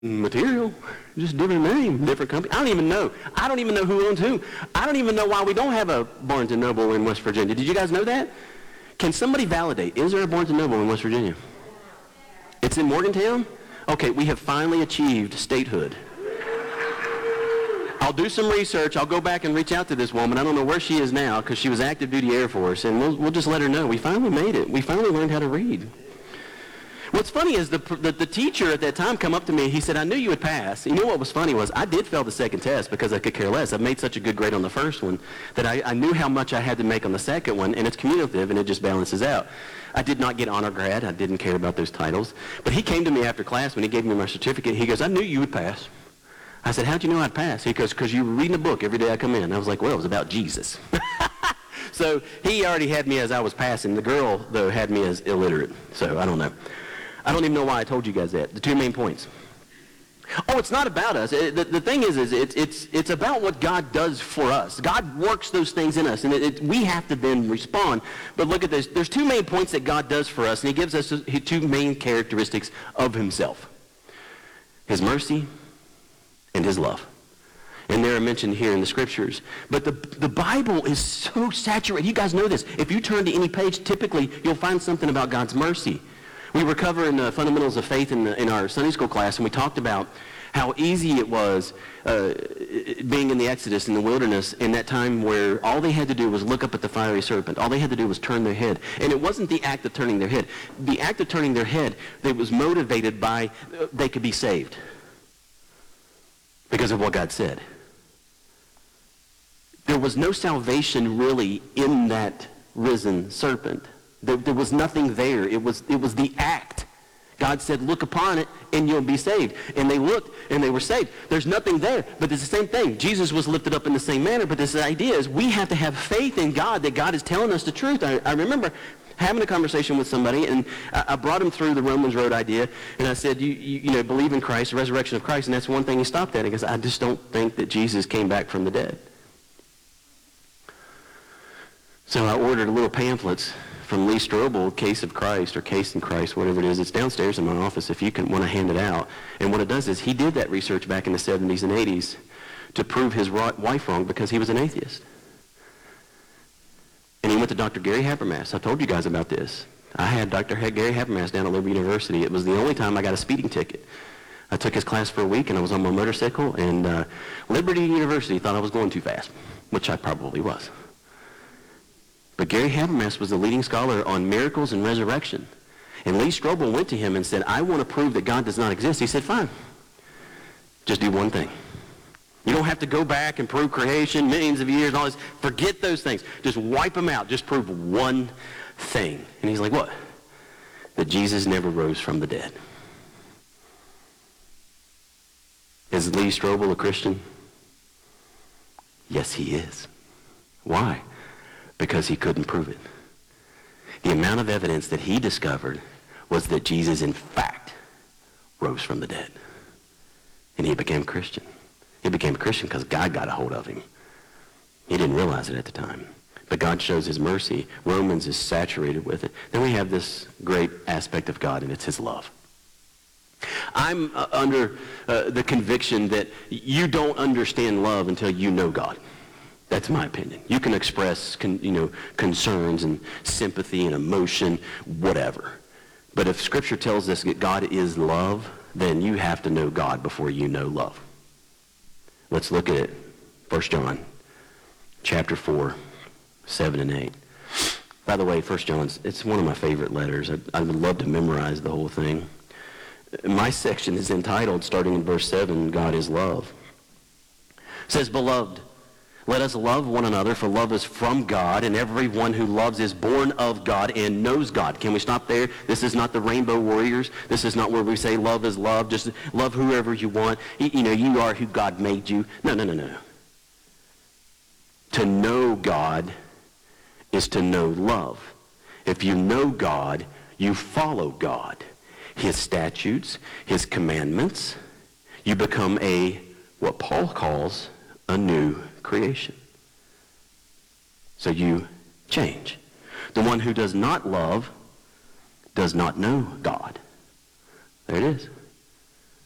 material, just different name, different company. I don't even know. I don't even know who owns who. I don't even know why we don't have a Barnes & Noble in West Virginia. Did you guys know that? Can somebody validate? Is there a Barnes & Noble in West Virginia? It's in Morgantown? Okay, we have finally achieved statehood. I'll do some research. I'll go back and reach out to this woman. I don't know where she is now because she was active duty Air Force, and we'll just let her know. We finally made it. We finally learned how to read. What's funny is the teacher at that time come up to me. He said, I knew you would pass. You know what was funny was I did fail the second test because I could care less. I made such a good grade on the first one that I knew how much I had to make on the second one, and it's cumulative, and it just balances out. I did not get honor grad. I didn't care about those titles. But he came to me after class when he gave me my certificate. He goes, I knew you would pass. I said, how'd you know I'd pass? He goes, because you were reading a book every day I come in. I was like, well, it was about Jesus. So he already had me as I was passing. The girl, though, had me as illiterate. So I don't know. I don't even know why I told you guys that. The two main points. Oh, it's not about us. The thing is it's about what God does for us. God works those things in us, and we have to then respond. But look at this. There's two main points that God does for us, and he gives us two main characteristics of himself. His mercy and his love. And they're mentioned here in the scriptures. But the Bible is so saturated. You guys know this. If you turn to any page, typically you'll find something about God's mercy. We were covering the fundamentals of faith in our Sunday school class, and we talked about how easy it was being in the Exodus, in the wilderness, in that time where all they had to do was look up at the fiery serpent. All they had to do was turn their head. And it wasn't the act of turning their head. The act of turning their head, it was motivated by they could be saved because of what God said. There was no salvation really in that risen serpent. There was nothing there. It was the act. God said, look upon it and you'll be saved. And they looked and they were saved. There's nothing there, but it's the same thing. Jesus was lifted up in the same manner, but this idea is we have to have faith in God, that God is telling us the truth. I remember having a conversation with somebody, and I brought him through the Romans Road idea, and I said, you know, believe in Christ, the resurrection of Christ, and that's one thing he stopped at. He goes, I just don't think that Jesus came back from the dead. So I ordered little pamphlets from Lee Strobel, Case of Christ, or Case in Christ, whatever it is. It's downstairs in my office if you want to hand it out. And what it does is he did that research back in the 70s and 80s to prove his wife wrong because he was an atheist. And he went to Dr. Gary Habermas. I told you guys about this. I had Dr. Gary Habermas down at Liberty University. It was the only time I got a speeding ticket. I took his class for a week, and I was on my motorcycle, and Liberty University thought I was going too fast, which I probably was. But Gary Habermas was the leading scholar on miracles and resurrection. And Lee Strobel went to him and said, I want to prove that God does not exist. He said, fine. Just do one thing. You don't have to go back and prove creation, millions of years, and all this. Forget those things. Just wipe them out. Just prove one thing. And he's like, what? That Jesus never rose from the dead. Is Lee Strobel a Christian? Yes, he is. Why? Because he couldn't prove it. The amount of evidence that he discovered was that Jesus, in fact, rose from the dead. And he became a Christian. He became a Christian because God got a hold of him. He didn't realize it at the time. But God shows his mercy. Romans is saturated with it. Then we have this great aspect of God, and it's his love. I'm under the conviction that you don't understand love until you know God. That's my opinion. You can express, concerns and sympathy and emotion, whatever. But if Scripture tells us that God is love, then you have to know God before you know love. Let's look at it. 1 John, chapter 4, 7 and 8. By the way, 1 John, it's one of my favorite letters. I would love to memorize the whole thing. My section is entitled, starting in verse 7, God is love. It says, Beloved, let us love one another, for love is from God, and everyone who loves is born of God and knows God. Can we stop there? This is not the Rainbow Warriors. This is not where we say love is love. Just love whoever you want. You are who God made you. No. To know God is to know love. If you know God, you follow God. His statutes, his commandments. You become what Paul calls a new creation. So you change. The one who does not love does not know God. There it is.